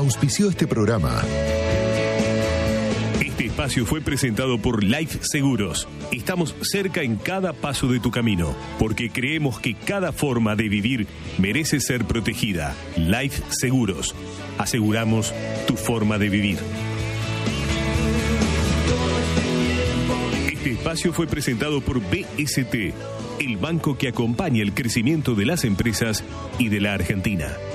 auspició este programa. Este espacio fue presentado por Life Seguros. Estamos cerca en cada paso de tu camino, porque creemos que cada forma de vivir merece ser protegida. Life Seguros. Aseguramos tu forma de vivir. Este espacio fue presentado por BST, el banco que acompaña el crecimiento de las empresas y de la Argentina.